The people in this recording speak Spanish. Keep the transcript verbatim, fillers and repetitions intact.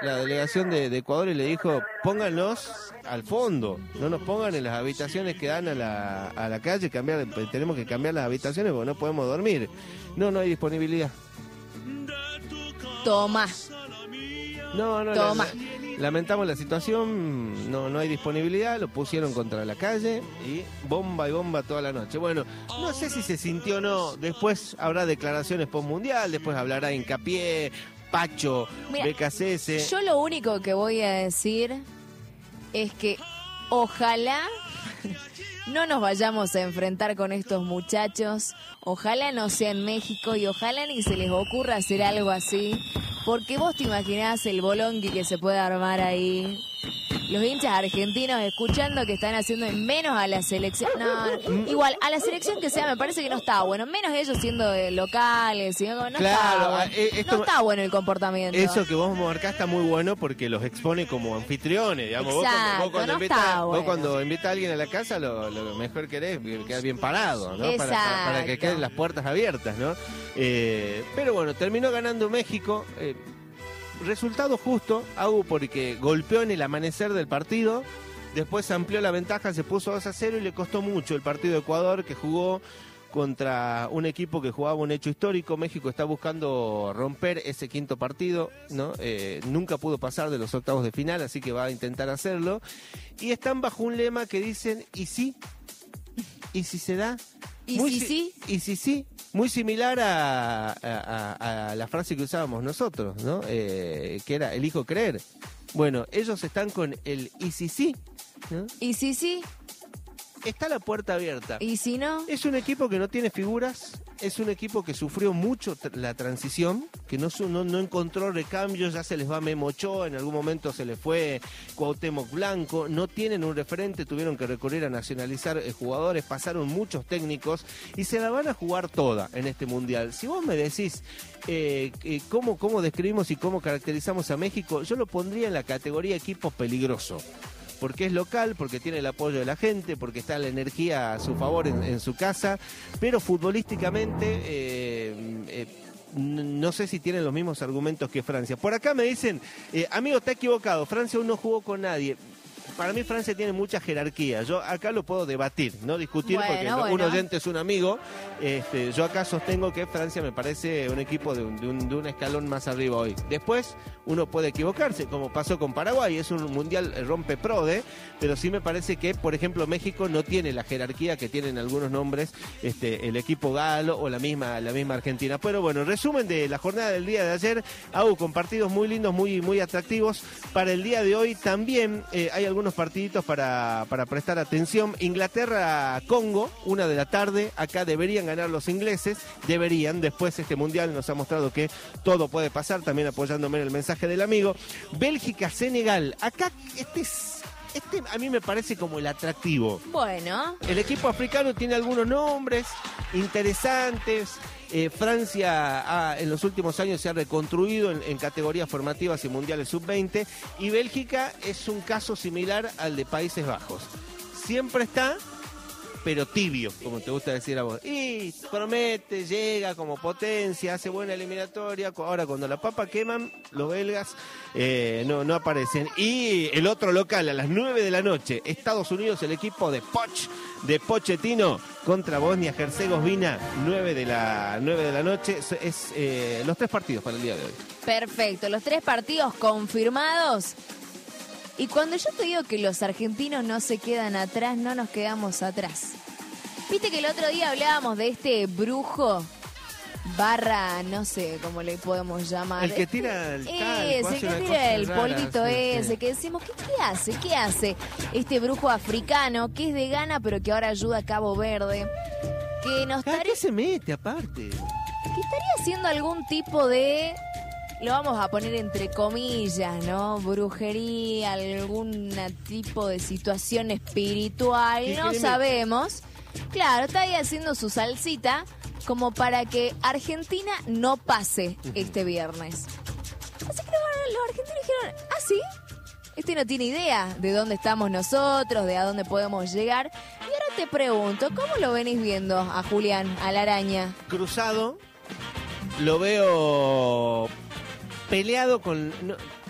la delegación de, de Ecuador y le dijo, pónganlos al fondo, no nos pongan en las habitaciones que dan a la, a la calle, cambiar, tenemos que cambiar las habitaciones porque no podemos dormir. No, no hay disponibilidad. Toma. No, no, Toma. La, la, lamentamos la situación, no, no hay disponibilidad, lo pusieron contra la calle y bomba y bomba toda la noche. Bueno, no sé si se sintió o no, después habrá declaraciones postmundial, después hablará Hincapié, Pacho, Mira, B K C S. Yo lo único que voy a decir es que ojalá no nos vayamos a enfrentar con estos muchachos, ojalá no sea en México y ojalá ni se les ocurra hacer algo así, porque vos te imaginás el bolonqui que se puede armar ahí. Los hinchas argentinos escuchando que están haciendo en menos a la selección. No, no, igual, a la selección que sea me parece que no está bueno. Menos ellos siendo eh, locales. ¿Sí? No, claro, está bueno. eh, esto, no está bueno el comportamiento. Eso que vos marcás está muy bueno porque los expone como anfitriones. Digamos. Exacto, vos, vos, cuando no invita, está vos bueno. cuando invita a alguien a la casa, lo, lo mejor querés quedar bien parado, ¿no? Para, Exacto. para, para que queden las puertas abiertas, ¿no? Eh, pero bueno, terminó ganando México. Eh, Resultado justo, Agu, porque golpeó en el amanecer del partido, después amplió la ventaja, se puso dos a cero y le costó mucho el partido de Ecuador, que jugó contra un equipo que jugaba un hecho histórico. México está buscando romper ese quinto partido, ¿no? Eh, nunca pudo pasar de los octavos de final, así que va a intentar hacerlo. Y están bajo un lema que dicen, ¿y sí? ¿Y si se da? ¿Y Muy si si, sí? ¿Y si sí? Muy similar a, a, a, a la frase que usábamos nosotros, ¿no? Eh, que era elijo creer. Bueno, ellos están con el y si sí, ¿no? ¿Y si sí? Está la puerta abierta. ¿Y si no? Es un equipo que no tiene figuras, es un equipo que sufrió mucho tr- la transición, que no, su- no, no encontró recambios, ya se les va Memo Ochoa, en algún momento se les fue Cuauhtémoc Blanco, no tienen un referente, tuvieron que recurrir a nacionalizar eh, jugadores, pasaron muchos técnicos y se la van a jugar toda en este Mundial. Si vos me decís eh, eh, cómo, cómo describimos y cómo caracterizamos a México, yo lo pondría en la categoría equipo peligroso. Porque es local, porque tiene el apoyo de la gente, porque está la energía a su favor en, en su casa, pero futbolísticamente eh, eh, no sé si tienen los mismos argumentos que Francia. Por acá me dicen, eh, amigo, está equivocado, Francia aún no jugó con nadie. Para mí Francia tiene mucha jerarquía. Yo acá lo puedo debatir, no discutir, bueno, porque bueno. un oyente es un amigo. Este, yo acá sostengo que Francia me parece un equipo de un, de, un, de un escalón más arriba hoy. Después uno puede equivocarse, como pasó con Paraguay, es un mundial rompe prode, pero sí me parece que, por ejemplo, México no tiene la jerarquía que tienen algunos nombres, este, el equipo galo o la misma, la misma Argentina. Pero bueno, resumen de la jornada del día de ayer, Au, con partidos muy lindos, muy, muy atractivos. Para el día de hoy también eh, hay algunos partiditos para, para prestar atención. Inglaterra-Congo, una de la tarde, acá deberían ganar los ingleses, deberían, después este mundial nos ha mostrado que todo puede pasar, también apoyándome en el mensaje del amigo. Bélgica-Senegal, acá este es... Este a mí me parece como el atractivo. Bueno. El equipo africano tiene algunos nombres interesantes. Eh, Francia ha, en los últimos años se ha reconstruido en, en categorías formativas y mundiales sub veinte. Y Bélgica es un caso similar al de Países Bajos. Siempre está, pero tibio, como te gusta decir a vos. Y promete, llega como potencia, hace buena eliminatoria. Ahora cuando la papa queman, los belgas eh, no, no aparecen. Y el otro local a las nueve de la noche, Estados Unidos, el equipo de Poch, de Pochettino, contra Bosnia-Herzegovina, nueve de la noche. Es, es eh, los tres partidos para el día de hoy. Perfecto, los tres partidos confirmados. Y cuando yo te digo que los argentinos no se quedan atrás, no nos quedamos atrás. Viste que el otro día hablábamos de este brujo barra, no sé cómo le podemos llamar. El que tira el tal, Es, el que tira el polvito sí, ese, sí. que decimos, ¿qué, ¿qué hace? ¿Qué hace este brujo africano que es de Ghana pero que ahora ayuda a Cabo Verde? Que nos ¿A estaría, qué se mete aparte? que estaría haciendo algún tipo de... Lo vamos a poner entre comillas, ¿no? Brujería, algún tipo de situación espiritual, no sabemos. Claro, está ahí haciendo su salsita como para que Argentina no pase este viernes. Así que los, los argentinos dijeron, ¿ah, sí? Este no tiene idea de dónde estamos nosotros, de a dónde podemos llegar. Y ahora te pregunto, ¿cómo lo venís viendo a Julián, a la araña? Cruzado, lo veo... peleado con... No,